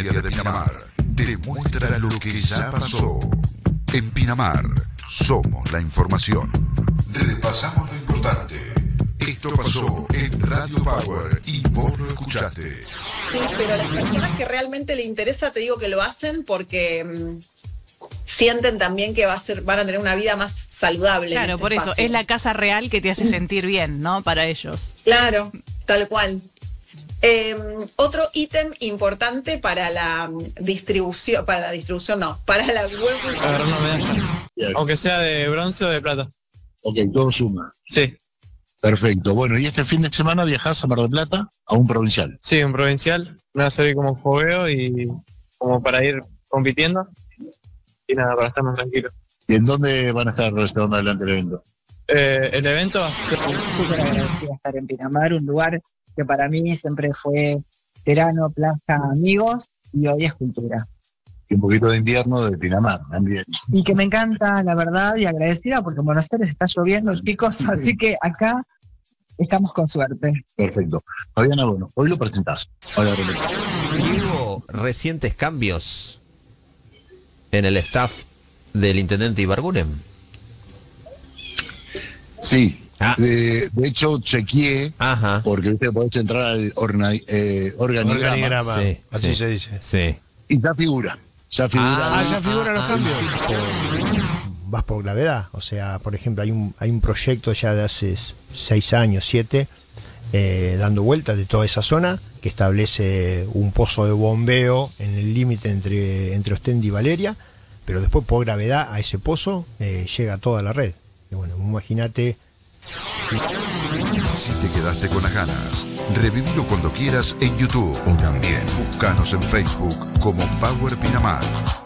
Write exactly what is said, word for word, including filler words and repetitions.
Inmobiliaria de Pinamar te muestra lo que ya pasó. En Pinamar somos la información. Repasamos lo importante. Esto pasó en Radio Power y vos lo escuchaste. Sí, pero las personas que realmente le interesa, te digo que lo hacen porque mmm, sienten también que va a ser, van a tener una vida más saludable. Claro, por espacio. eso, es la casa real que te hace sentir bien, ¿no? Para ellos. Claro, tal cual. Eh, otro ítem importante para la distribución, para la distribución no, para la web. Agarrar una medalla. Aunque sea de bronce o de plata. Ok, todo suma. Sí. Perfecto. Bueno, y este fin de semana viajás a Mar del Plata a un provincial. Sí, un provincial. Me va a servir como fogueo y como para ir compitiendo. Y nada, para estar más tranquilo. ¿Y en dónde van a estar llevando adelante el evento? Eh, el evento va a ser... Súper agradecida de estar en Pinamar, un lugar que para mí siempre fue verano, playa, amigos, y hoy es cultura. Y un poquito de invierno de Pinamar también. Y que me encanta, la verdad, y agradecida, porque en Buenos Aires está lloviendo, chicos, así que acá estamos con suerte. Perfecto. Fabiana, bueno, hoy lo presentás. Hola, ¿Hubo recientes cambios en el staff del intendente Ibarguren? Sí. Ah. De, de hecho, chequeé, Ajá. porque usted podés entrar al orna, eh, organigrama, organigrama. Sí, Así sí, se dice. Sí. y ya figura. Ya figura. Ah, ya figuran los ah, cambios. Por- vas por gravedad. O sea, por ejemplo, hay un, hay un proyecto ya de hace seis años, siete, eh, dando vueltas de toda esa zona, que establece un pozo de bombeo en el límite entre, entre Ostende y Valeria, pero después por gravedad a ese pozo eh, llega toda la red. Y bueno, imagínate. Si te quedaste con las ganas, revivilo cuando quieras en YouTube. O también búscanos en Facebook como Power Pinamar.